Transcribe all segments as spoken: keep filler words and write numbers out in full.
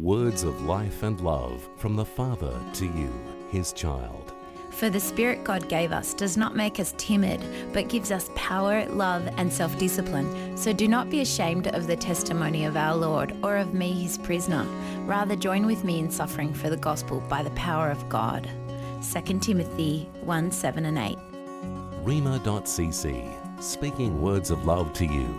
Words of life and love from the Father to you, His child. For the Spirit God gave us does not make us timid, but gives us power, love, and self-discipline. So do not be ashamed of the testimony of our Lord or of me, His prisoner. Rather, join with me in suffering for the gospel by the power of God. Second Timothy one, seven and eight. Rhema dot c c, speaking words of love to you.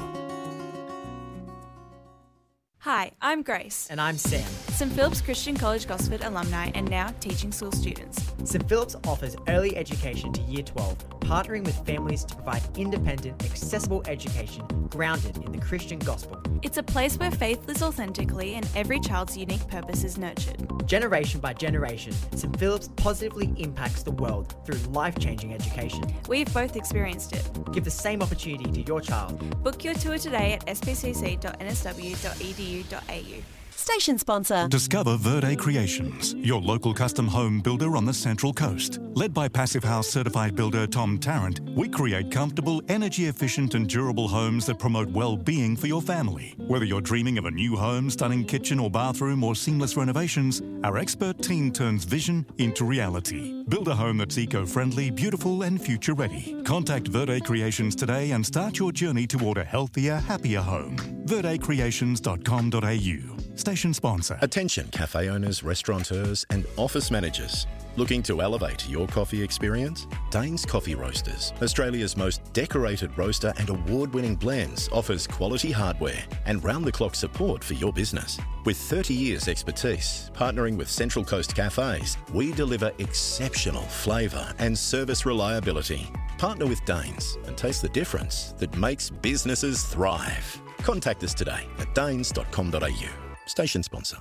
Hi, I'm Grace. And I'm Sam. Saint Philip's Christian College Gosford alumni and now teaching school students. Saint Philip's offers early education to Year twelve, partnering with families to provide independent, accessible education grounded in the Christian gospel. It's a place where faith lives authentically and every child's unique purpose is nurtured. Generation by generation, Saint Philip's positively impacts the world through life-changing education. We've both experienced it. Give the same opportunity to your child. Book your tour today at s p c c dot n s w dot e d u dot a u. Station sponsor. Discover Verde Creations, your local custom home builder on the Central Coast. Led by Passive House certified builder Tom Tarrant, we create comfortable, energy-efficient and durable homes that promote well-being for your family. Whether you're dreaming of a new home, stunning kitchen or bathroom, or seamless renovations, our expert team turns vision into reality. Build a home that's eco-friendly, beautiful and future-ready. Contact Verde Creations today and start your journey toward a healthier, happier home. verde creations dot com dot a u. Station sponsor. Attention cafe owners, restaurateurs and office managers. Looking to elevate your coffee experience? Danes Coffee Roasters, Australia's most decorated roaster and award-winning blends, offers quality hardware and round-the-clock support for your business. With thirty years expertise, partnering with Central Coast Cafes, we deliver exceptional flavour and service reliability. Partner with Danes and taste the difference that makes businesses thrive. Contact us today at danes dot com dot a u. Station sponsor.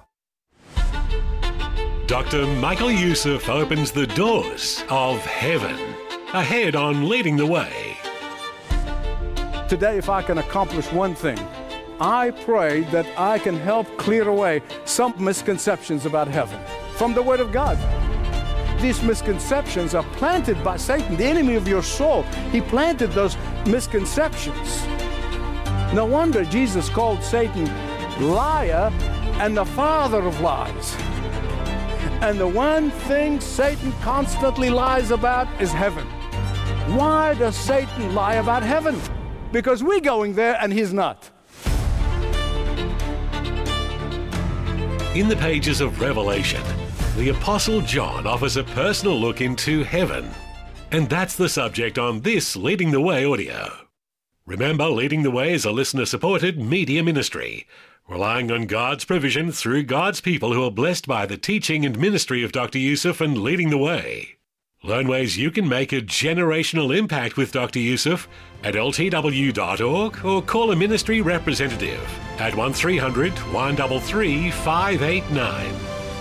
Doctor Michael Youssef opens the doors of heaven. Ahead on Leading the Way. Today, if I can accomplish one thing, I pray that I can help clear away some misconceptions about heaven from the Word of God. These misconceptions are planted by Satan, the enemy of your soul. He planted those misconceptions. No wonder Jesus called Satan liar and the father of lies. And the one thing Satan constantly lies about is heaven. Why does Satan lie about heaven? Because we're going there and he's not. In the pages of Revelation, the Apostle John offers a personal look into heaven. And that's the subject on this Leading the Way audio. Remember, Leading the Way is a listener-supported media ministry, relying on God's provision through God's people who are blessed by the teaching and ministry of Doctor Youssef and Leading the Way. Learn ways you can make a generational impact with Doctor Youssef at l t w dot org or call a ministry representative at one three hundred, one three three, five eight nine.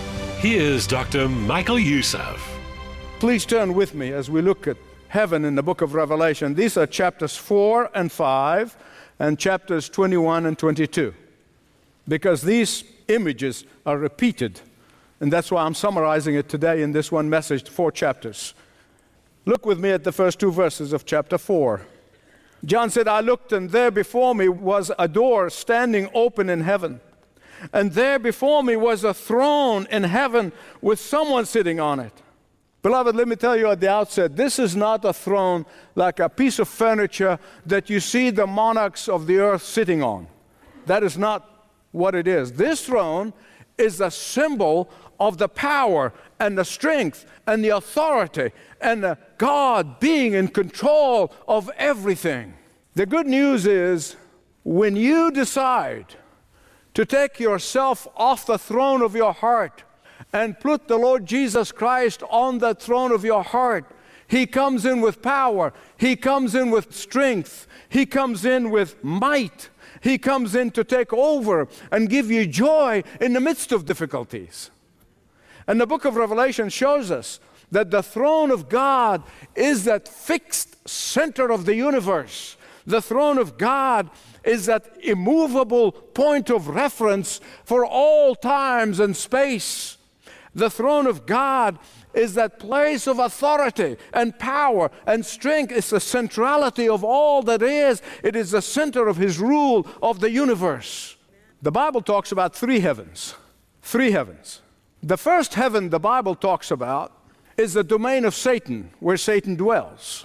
Here's Doctor Michael Youssef. Please turn with me as we look at heaven in the book of Revelation. These are chapters four and five and chapters twenty-one and twenty-two. Because these images are repeated. And that's why I'm summarizing it today in this one message, four chapters. Look with me at the first two verses of chapter four. John said, I looked, and there before me was a door standing open in heaven. And there before me was a throne in heaven with someone sitting on it. Beloved, let me tell you at the outset, this is not a throne like a piece of furniture that you see the monarchs of the earth sitting on. That is not what it is. This throne is a symbol of the power and the strength and the authority and the God being in control of everything. The good news is when you decide to take yourself off the throne of your heart and put the Lord Jesus Christ on the throne of your heart, He comes in with power. He comes in with strength. He comes in with might. He comes in to take over and give you joy in the midst of difficulties. And the book of Revelation shows us that the throne of God is that fixed center of the universe. The throne of God is that immovable point of reference for all times and space. The throne of God is that place of authority and power and strength. It's the centrality of all that is. It is the center of His rule of the universe. The Bible talks about three heavens. three heavens. The first heaven the Bible talks about is the domain of Satan, where Satan dwells.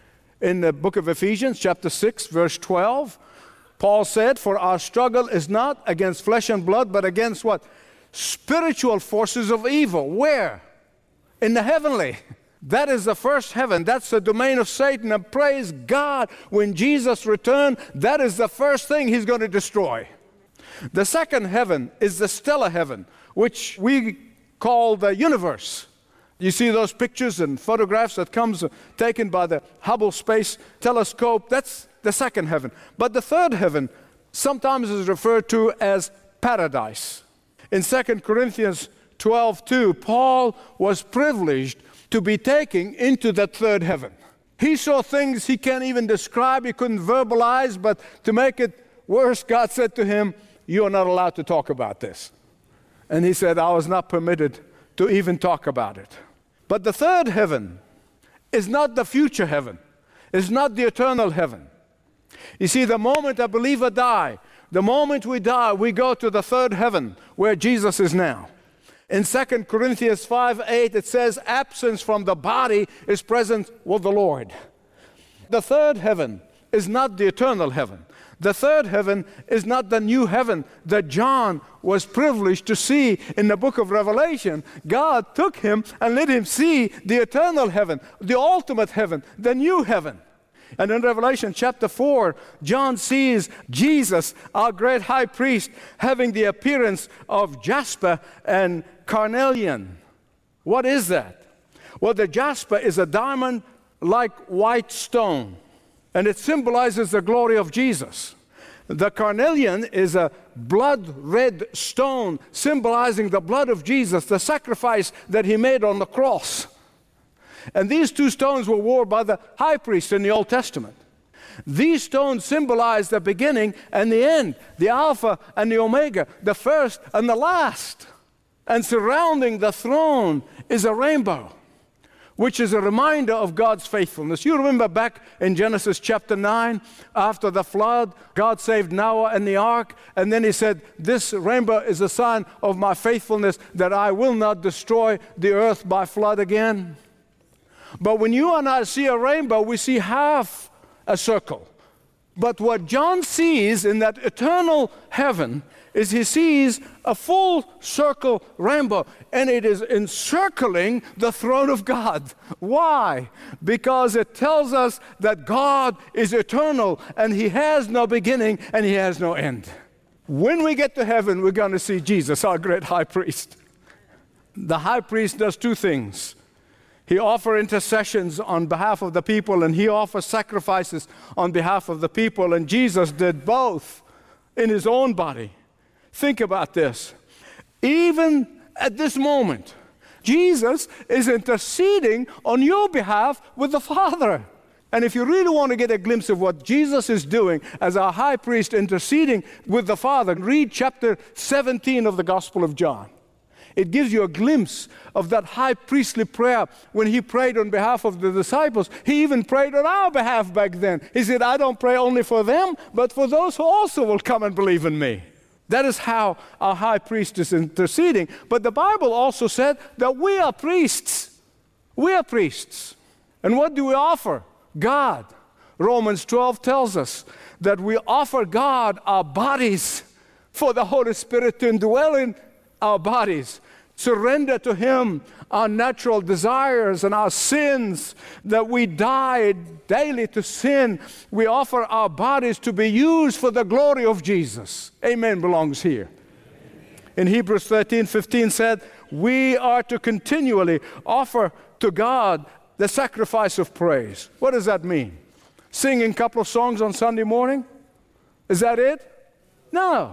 In the book of Ephesians, chapter six, verse twelve, Paul said, "For our struggle is not against flesh and blood, but against" what? "Spiritual forces of evil." Where? In the heavenly. That is the first heaven. That's the domain of Satan. And praise God, when Jesus returned, that is the first thing he's going to destroy. The second heaven is the stellar heaven, which we call the universe. You see those pictures and photographs that comes taken by the Hubble Space Telescope. That's the second heaven. But the third heaven sometimes is referred to as paradise. In Second Corinthians twelve two, Paul was privileged to be taken into that third heaven. He saw things he can't even describe, he couldn't verbalize, but to make it worse, God said to him, "You are not allowed to talk about this." And he said, "I was not permitted to even talk about it." But the third heaven is not the future heaven. It's not the eternal heaven. You see, the moment a believer dies, the moment we die, we go to the third heaven where Jesus is now. In Second Corinthians five eight, it says, "Absence from the body is present with the Lord." The third heaven is not the eternal heaven. The third heaven is not the new heaven that John was privileged to see in the book of Revelation. God took him and let him see the eternal heaven, the ultimate heaven, the new heaven. And in Revelation chapter four, John sees Jesus, our great high priest, having the appearance of jasper and carnelian. What is that? Well, the jasper is a diamond-like white stone, and it symbolizes the glory of Jesus. The carnelian is a blood-red stone symbolizing the blood of Jesus, the sacrifice that he made on the cross. And these two stones were worn by the high priest in the Old Testament. These stones symbolize the beginning and the end, the Alpha and the Omega, the first and the last. And surrounding the throne is a rainbow, which is a reminder of God's faithfulness. You remember back in Genesis chapter nine, after the flood, God saved Noah and the ark, and then he said, "This rainbow is a sign of my faithfulness, that I will not destroy the earth by flood again." But when you and I see a rainbow, we see half a circle. But what John sees in that eternal heaven is he sees a full circle rainbow, and it is encircling the throne of God. Why? Because it tells us that God is eternal, and he has no beginning, and he has no end. When we get to heaven, we're going to see Jesus, our great high priest. The high priest does two things. He offers intercessions on behalf of the people, and he offers sacrifices on behalf of the people, and Jesus did both in his own body. Think about this. Even at this moment, Jesus is interceding on your behalf with the Father. And if you really want to get a glimpse of what Jesus is doing as our high priest interceding with the Father, read chapter seventeen of the Gospel of John. It gives you a glimpse of that high priestly prayer when he prayed on behalf of the disciples. He even prayed on our behalf back then. He said, "I don't pray only for them, but for those who also will come and believe in me." That is how our high priest is interceding. But the Bible also said that we are priests. We are priests. And what do we offer? God. Romans twelve tells us that we offer God our bodies for the Holy Spirit to indwell in our bodies. Surrender to him our natural desires and our sins, that we die daily to sin. We offer our bodies to be used for the glory of Jesus. Amen belongs here. In Hebrews thirteen fifteen said, we are to continually offer to God the sacrifice of praise. What does that mean? Singing a couple of songs on Sunday morning? Is that it? No.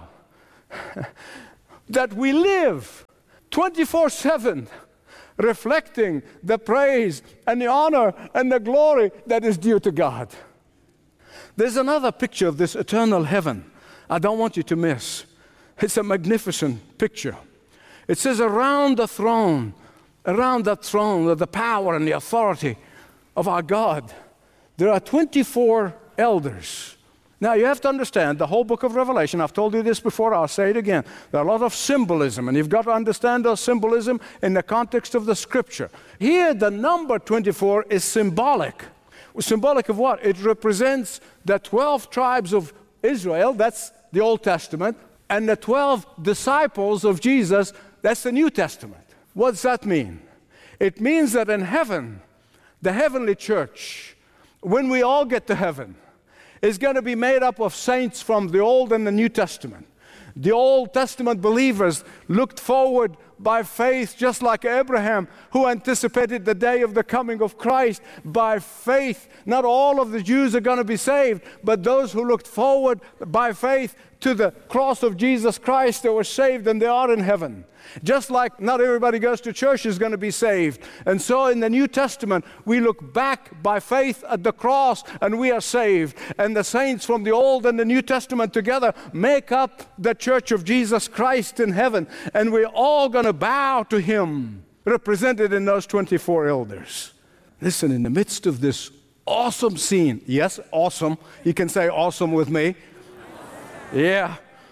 That we live twenty-four seven reflecting the praise and the honor and the glory that is due to God. There's another picture of this eternal heaven I don't want you to miss. It's a magnificent picture. It says around the throne, around that throne of the power and the authority of our God, there are twenty-four elders. Now, you have to understand the whole book of Revelation. I've told you this before, I'll say it again. There are a lot of symbolism, and you've got to understand those symbolism in the context of the Scripture. Here, the number twenty-four is symbolic. Symbolic of what? It represents the twelve tribes of Israel, that's the Old Testament, and the twelve disciples of Jesus, that's the New Testament. What does that mean? It means that in heaven, the heavenly church, when we all get to heaven, is going to be made up of saints from the Old and the New Testament. The Old Testament believers looked forward by faith, just like Abraham, who anticipated the day of the coming of Christ. By faith, not all of the Jews are going to be saved, but those who looked forward by faith to the cross of Jesus Christ, they were saved and they are in heaven. Just like not everybody goes to church is going to be saved. And so in the New Testament, we look back by faith at the cross and we are saved. And the saints from the Old and the New Testament together make up the church of Jesus Christ in heaven. And we're all going to bow to Him, represented in those twenty-four elders. Listen, in the midst of this awesome scene, yes, awesome. You can say awesome with me. Yeah.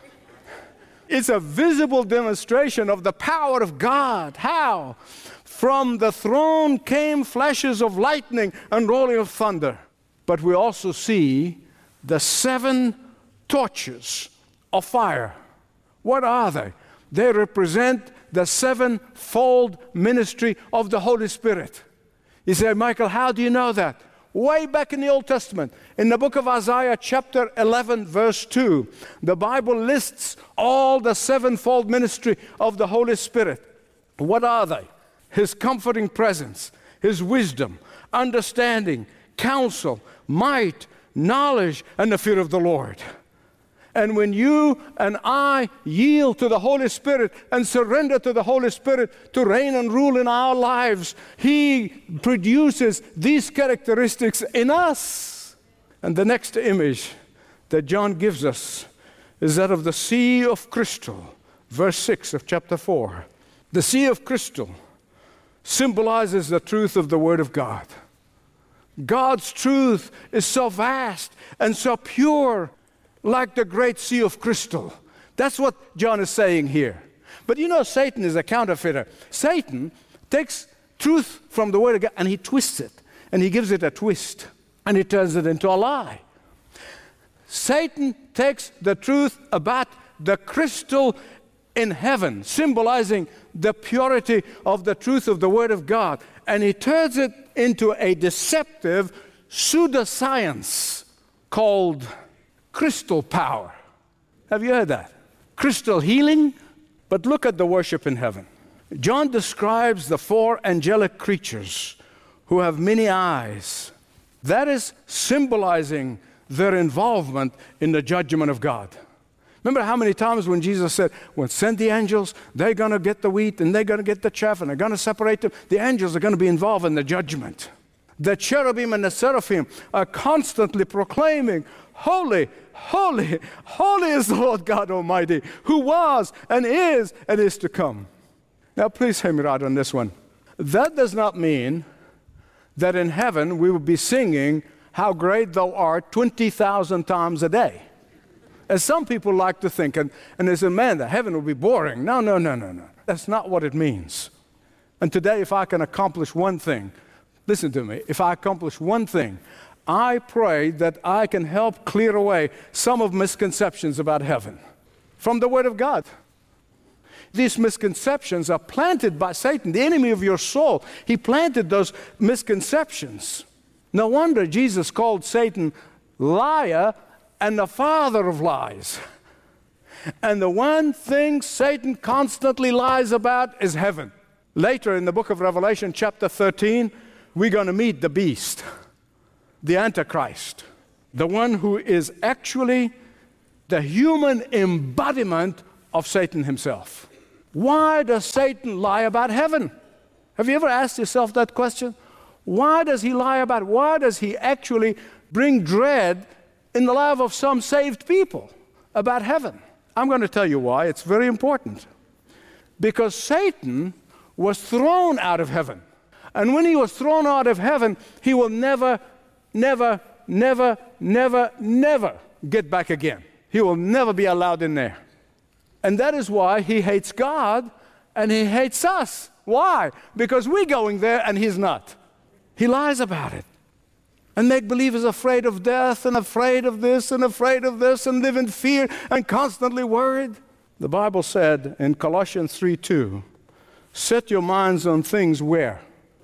It's a visible demonstration of the power of God. How? From the throne came flashes of lightning and rolling of thunder. But we also see the seven torches of fire. What are they? They represent the sevenfold ministry of the Holy Spirit. You say, Michael, how do you know that? Way back in the Old Testament, in the book of Isaiah, chapter eleven, verse two, the Bible lists all the sevenfold ministry of the Holy Spirit. What are they? His comforting presence, His wisdom, understanding, counsel, might, knowledge, and the fear of the Lord. And when you and I yield to the Holy Spirit and surrender to the Holy Spirit to reign and rule in our lives, He produces these characteristics in us. And the next image that John gives us is that of the sea of crystal, verse six of chapter four. The sea of crystal symbolizes the truth of the Word of God. God's truth is so vast and so pure, like the great sea of crystal. That's what John is saying here. But you know, Satan is a counterfeiter. Satan takes truth from the Word of God and he twists it, and he gives it a twist, and he turns it into a lie. Satan takes the truth about the crystal in heaven, symbolizing the purity of the truth of the Word of God, and he turns it into a deceptive pseudoscience called crystal power. Have you heard that? Crystal healing? But look at the worship in heaven. John describes the four angelic creatures who have many eyes. That is symbolizing their involvement in the judgment of God. Remember how many times when Jesus said, well, send the angels, they're going to get the wheat and they're going to get the chaff and they're going to separate them. The angels are going to be involved in the judgment. The cherubim and the seraphim are constantly proclaiming, holy, holy, holy is the Lord God Almighty, who was and is and is to come. Now, please hear me right on this one. That does not mean that in heaven we will be singing how great thou art twenty thousand times a day. As some people like to think, and, and they say, man, the heaven will be boring. No, no, no, no, no. That's not what it means. And today, if I can accomplish one thing, listen to me, if I accomplish one thing, I pray that I can help clear away some of misconceptions about heaven from the Word of God. These misconceptions are planted by Satan, the enemy of your soul. He planted those misconceptions. No wonder Jesus called Satan liar and the father of lies. And the one thing Satan constantly lies about is heaven. Later in the book of Revelation, chapter thirteen, we're going to meet the beast, the Antichrist, the one who is actually the human embodiment of Satan himself. Why does Satan lie about heaven? Have you ever asked yourself that question? Why does he lie about it? Why does he actually bring dread in the life of some saved people about heaven? I'm going to tell you why. It's very important. Because Satan was thrown out of heaven. And when he was thrown out of heaven, he will never, never, never, never, never get back again. He will never be allowed in there. And that is why he hates God and he hates us. Why? Because we're going there and he's not. He lies about it. And make believers afraid of death and afraid of this and afraid of this and live in fear and constantly worried. The Bible said in Colossians three two, set your minds on things where?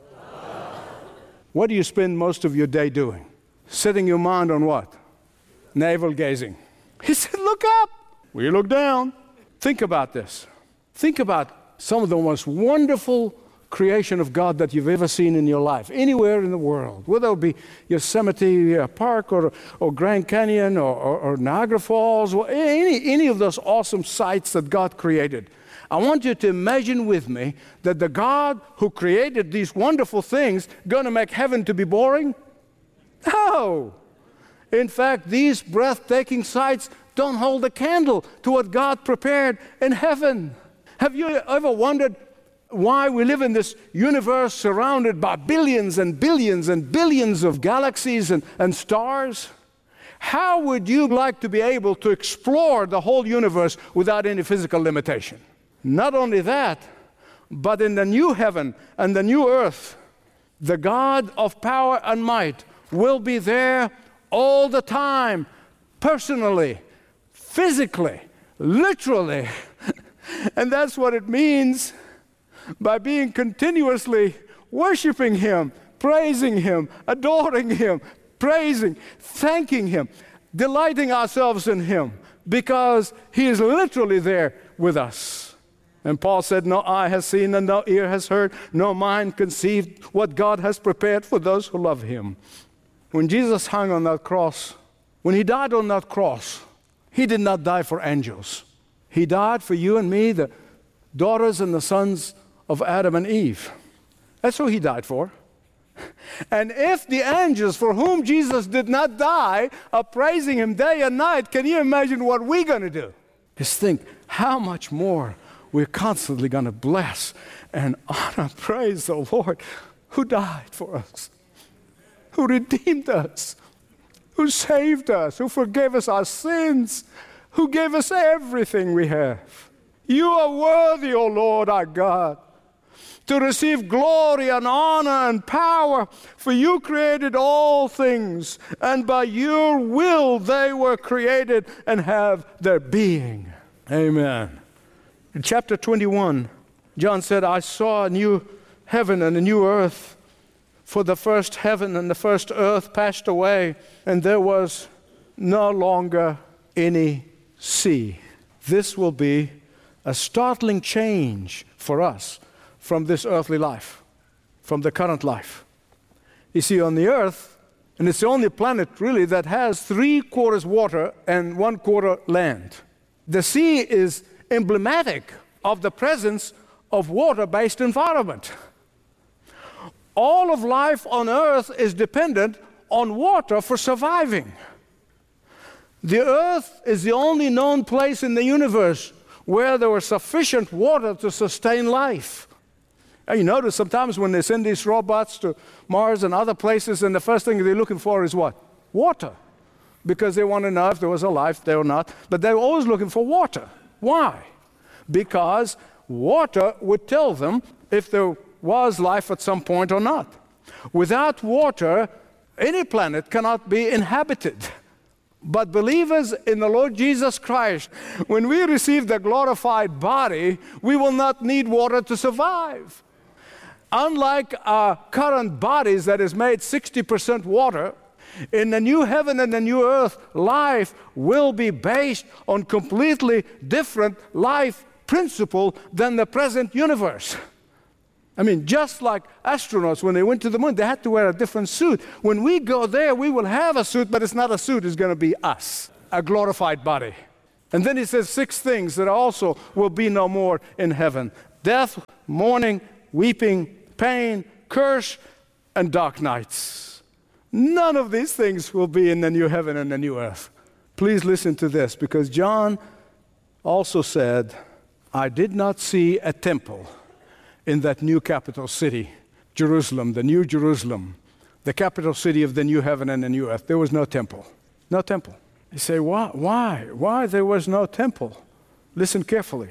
What do you spend most of your day doing? Setting your mind on what? Navel gazing. He said, look up. We look down. Think about this. Think about some of the most wonderful creation of God that you've ever seen in your life, anywhere in the world, whether it be Yosemite uh, Park or, or Grand Canyon or, or, or Niagara Falls, or any, any of those awesome sites that God created. I want you to imagine with me that the God who created these wonderful things going to make heaven to be boring? No. In fact, these breathtaking sights don't hold a candle to what God prepared in heaven. Have you ever wondered why we live in this universe surrounded by billions and billions and billions of galaxies and, and stars? How would you like to be able to explore the whole universe without any physical limitation? Not only that, but in the new heaven and the new earth, the God of power and might will be there all the time, personally, physically, literally. And that's what it means by being continuously worshiping Him, praising Him, adoring Him, praising, thanking Him, delighting ourselves in Him, because He is literally there with us. And Paul said, no eye has seen and no ear has heard, no mind conceived what God has prepared for those who love Him. When Jesus hung on that cross, when He died on that cross, He did not die for angels. He died for you and me, the daughters and the sons of Adam and Eve. That's who He died for. And if the angels for whom Jesus did not die are praising Him day and night, can you imagine what we're going to do? Just think how much more we're constantly going to bless and honor, praise the Lord who died for us, who redeemed us, who saved us, who forgave us our sins, who gave us everything we have. You are worthy, O Lord our God, to receive glory and honor and power, for you created all things, and by your will they were created and have their being. Amen. In chapter twenty-one, John said, I saw a new heaven and a new earth, for the first heaven and the first earth passed away, and there was no longer any sea. This will be a startling change for us from this earthly life, from the current life. You see, on the earth, and it's the only planet really that has three quarters water and one quarter land. The sea is emblematic of the presence of water-based environment. All of life on earth is dependent on water for surviving. The earth is the only known place in the universe where there was sufficient water to sustain life. And you notice sometimes when they send these robots to Mars and other places, and the first thing they're looking for is what? Water. Because they want to know if there was a life there or not. But they're always looking for water. Why? Because water would tell them if there was life at some point or not. Without water, any planet cannot be inhabited. But believers in the Lord Jesus Christ, when we receive the glorified body, we will not need water to survive. Unlike our current bodies that is made sixty percent water, in the new heaven and the new earth, life will be based on completely different life principle than the present universe. I mean, just like astronauts, when they went to the moon, they had to wear a different suit. When we go there, we will have a suit, but it's not a suit, it's going to be us, a glorified body. And then he says six things that also will be no more in heaven: death, mourning, weeping, pain, curse, and dark nights. None of these things will be in the new heaven and the new earth. Please listen to this, because John also said, I did not see a temple in that new capital city, Jerusalem, the new Jerusalem, the capital city of the new heaven and the new earth. There was no temple. No temple. You say, why? Why? Why there was no temple? Listen carefully.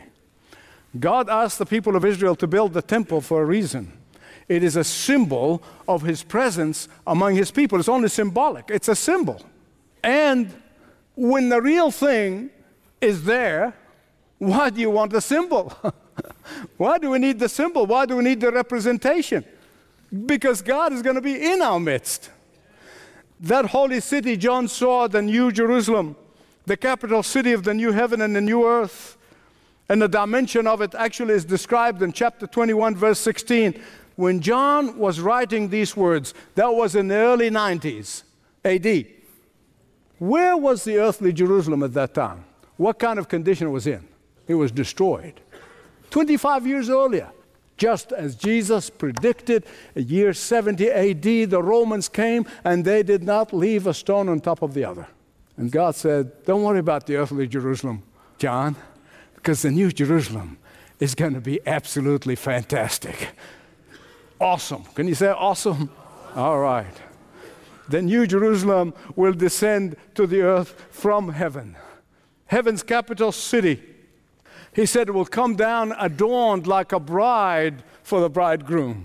God asked the people of Israel to build the temple for a reason. It is a symbol of his presence among his people. It's only symbolic. It's a symbol. And when the real thing is there, why do you want the symbol? Why do we need the symbol? Why do we need the representation? Because God is going to be in our midst. That holy city John saw, the New Jerusalem, the capital city of the new heaven and the new earth, and the dimension of it actually is described in chapter twenty-one, verse sixteen. When John was writing these words, that was in the early nineties A D. Where was the earthly Jerusalem at that time? What kind of condition it was in? It was destroyed. twenty-five years earlier, just as Jesus predicted, year seventy A D, the Romans came and they did not leave a stone on top of the other. And God said, don't worry about the earthly Jerusalem, John, because the new Jerusalem is going to be absolutely fantastic. Awesome. Can you say awesome? All right. The new Jerusalem will descend to the earth from heaven. Heaven's capital city. He said it will come down adorned like a bride for the bridegroom.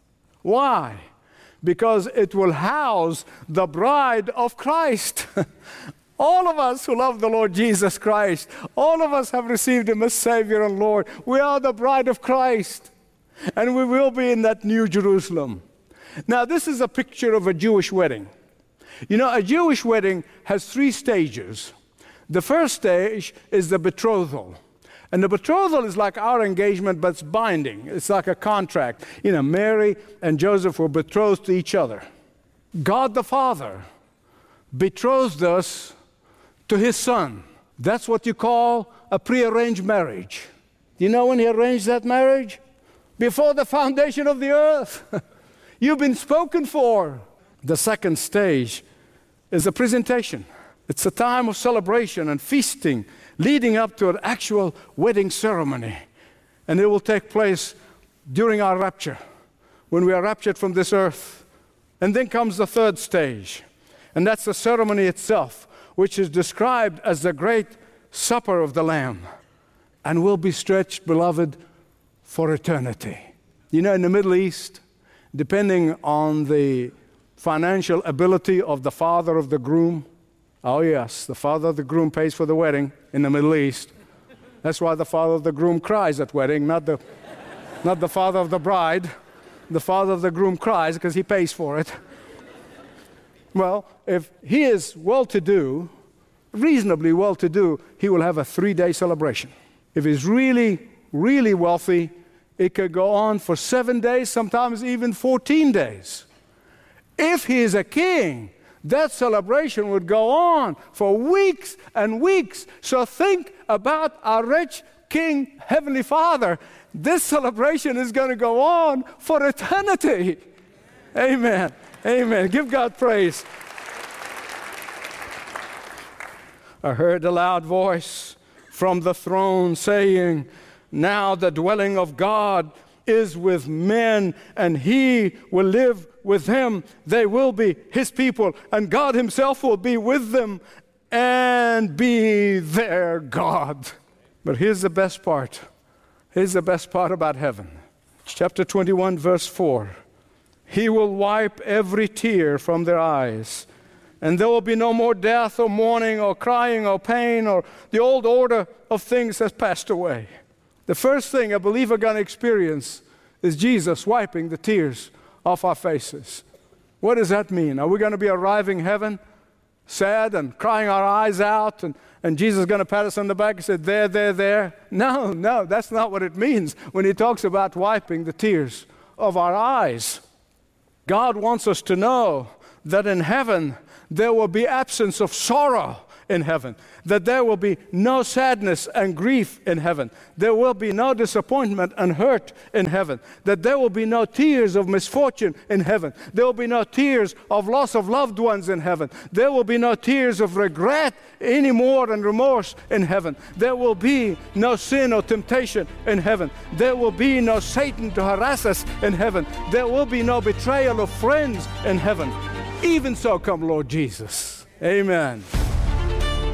Why? Because it will house the bride of Christ. All of us who love the Lord Jesus Christ, all of us have received him as Savior and Lord. We are the bride of Christ. And we will be in that new Jerusalem. Now, this is a picture of a Jewish wedding. You know, a Jewish wedding has three stages. The first stage is the betrothal. And the betrothal is like our engagement, but it's binding. It's like a contract. You know, Mary and Joseph were betrothed to each other. God the Father betrothed us to his Son. That's what you call a prearranged marriage. Do you know when he arranged that marriage? Before the foundation of the earth. You've been spoken for. The second stage is a presentation. It's a time of celebration and feasting leading up to an actual wedding ceremony. And it will take place during our rapture, when we are raptured from this earth. And then comes the third stage, and that's the ceremony itself, which is described as the great supper of the Lamb, and will be stretched, beloved, for eternity. You know, in the Middle East, depending on the financial ability of the father of the groom, oh yes, the father of the groom pays for the wedding in the Middle East. That's why the father of the groom cries at wedding, not the, not the father of the bride. The father of the groom cries because he pays for it. Well, if he is well-to-do, reasonably well-to-do, he will have a three-day celebration. If he's really, really wealthy, it could go on for seven days, sometimes even fourteen days. If he is a king, that celebration would go on for weeks and weeks. So think about our rich King, Heavenly Father. This celebration is going to go on for eternity. Amen. Amen. Give God praise. I heard a loud voice from the throne saying, now the dwelling of God is with men, and he will live with them. They will be his people, and God himself will be with them and be their God. But here's the best part. Here's the best part about heaven. Chapter twenty-one, verse four. He will wipe every tear from their eyes, and there will be no more death or mourning or crying or pain, or the old order of things has passed away. The first thing a believer going to experience is Jesus wiping the tears off our faces. What does that mean? Are we going to be arriving heaven sad and crying our eyes out, and, and Jesus is going to pat us on the back and say, there, there, there? No, no, that's not what it means when he talks about wiping the tears of our eyes. God wants us to know that in heaven there will be absence of sorrow in heaven, that there will be no sadness and grief in heaven, there will be no disappointment and hurt in heaven, that there will be no tears of misfortune in heaven, there will be no tears of loss of loved ones in heaven, there will be no tears of regret anymore and remorse in heaven, there will be no sin or temptation in heaven, there will be no Satan to harass us in heaven, there will be no betrayal of friends in heaven. Even so come Lord Jesus. Amen.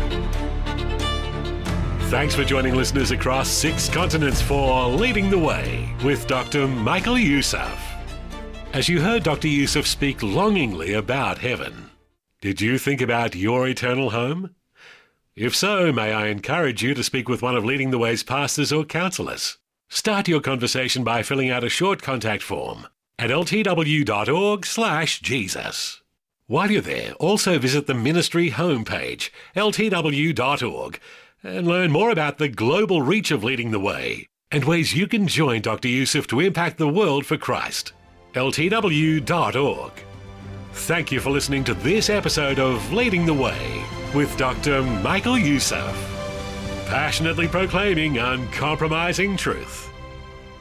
Thanks for joining listeners across six continents for Leading the Way with Doctor Michael Youssef. As you heard Doctor Youssef speak longingly about heaven, did you think about your eternal home? If so, may I encourage you to speak with one of Leading the Way's pastors or counsellors. Start your conversation by filling out a short contact form at ltw.org slash Jesus. While you're there, also visit the ministry homepage, l t w dot org, and learn more about the global reach of Leading the Way and ways you can join Doctor Youssef to impact the world for Christ. l t w dot org. Thank you for listening to this episode of Leading the Way with Doctor Michael Youssef, passionately proclaiming uncompromising truth.